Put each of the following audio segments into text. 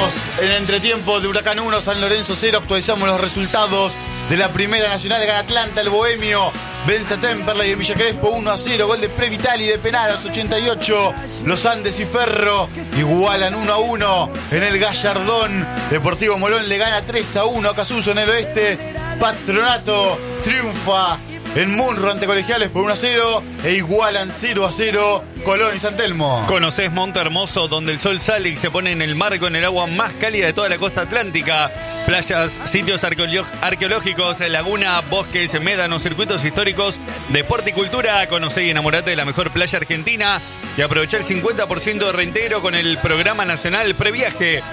Seguimos en el entretiempo de Huracán 1, San Lorenzo 0. Actualizamos los resultados de la Primera Nacional. Gana Atlanta, el Bohemio. Vence a Temperley de Villa Crespo 1-0. Gol de Previtali de penal a los 88. Los Andes y Ferro igualan 1-1 en el Gallardón. Deportivo Molón le gana 3-1 a Casuso en el oeste. Patronato triunfa en Munro ante Colegiales por 1-0 e igualan 0-0 Colón y San Telmo. ¿Conocés Monte Hermoso, donde el sol sale y se pone en el mar con el agua más cálida de toda la costa atlántica? Playas, sitios arqueológicos, laguna, bosques, médanos, circuitos históricos, deporte y cultura. Conocé y enamorate de la mejor playa argentina y aprovecha el 50% de reintegro con el programa nacional Previaje.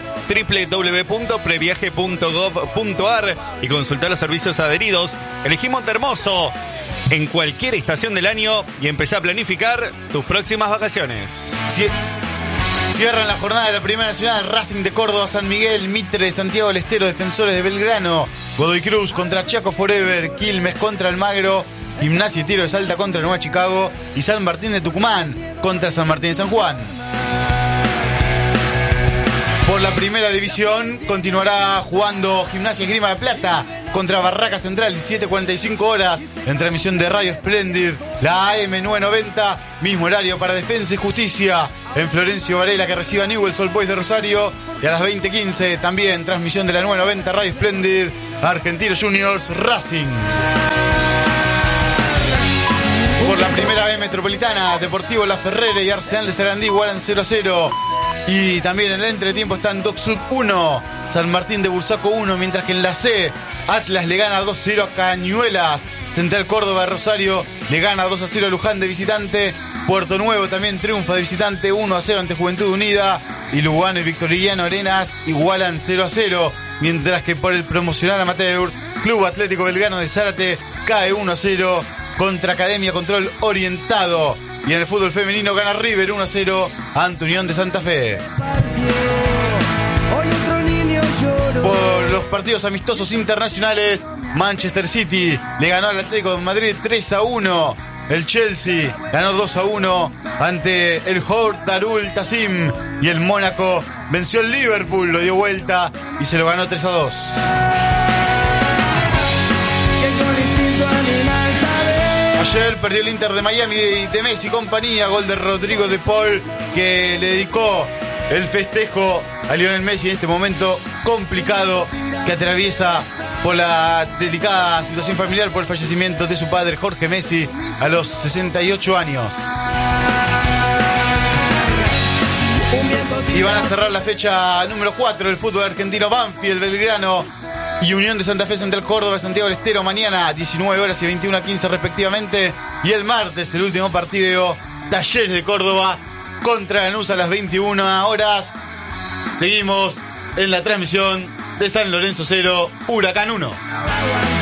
www.previaje.gov.ar y consultar los servicios adheridos. Elegí Monte Hermoso en cualquier estación del año y empezá a planificar tus próximas vacaciones. Cierran la jornada de la Primera Nacional. Racing de Córdoba, San Miguel, Mitre, Santiago del Estero, Defensores de Belgrano, Godoy Cruz contra Chaco Forever, Quilmes contra Almagro, Gimnasia y Tiro de Salta contra Nueva Chicago y San Martín de Tucumán contra San Martín de San Juan. Por la Primera División continuará jugando Gimnasia Esgrima de Plata contra Barraca Central, 17:45 horas, en transmisión de Radio Splendid, la AM 990, mismo horario para Defensa y Justicia, en Florencio Varela, que reciba Newell's Old Boys de Rosario, y a las 20:15 también transmisión de la 990 Radio Splendid, Argentinos Juniors Racing. Por la Primera B Metropolitana, Deportivo La Ferrere y Arsenal de Sarandí igualan 0-0. Y también en el entretiempo están Doc Sud 1, San Martín de Bursaco 1, mientras que en la C, Atlas le gana 2-0 a Cañuelas, Central Córdoba de Rosario le gana 2-0 a Luján de visitante, Puerto Nuevo también triunfa de visitante 1-0 ante Juventud Unida, y Lugano y Victoriano Arenas igualan 0-0, mientras que por el promocional amateur, Club Atlético Belgrano de Zárate cae 1-0 contra Academia Control Orientado. Y en el fútbol femenino gana River 1-0 ante Unión de Santa Fe. Por los partidos amistosos internacionales, Manchester City le ganó al Atlético de Madrid 3-1. El Chelsea ganó 2-1 ante el Hort Darul Tassim. Y el Mónaco venció al Liverpool, lo dio vuelta y se lo ganó 3-2. Ayer perdió el Inter de Miami de Messi y compañía, gol de Rodrigo de Paul, que le dedicó el festejo a Lionel Messi en este momento complicado que atraviesa por la delicada situación familiar por el fallecimiento de su padre Jorge Messi a los 68 años. Y van a cerrar la fecha número 4 del fútbol argentino. Banfield, Belgrano y Unión de Santa Fe, Central Córdoba, Santiago del Estero, mañana 19 horas y 21:15 respectivamente. Y el martes, el último partido, Talleres de Córdoba contra Lanús a las 21 horas. Seguimos en la transmisión de San Lorenzo 0, Huracán 1.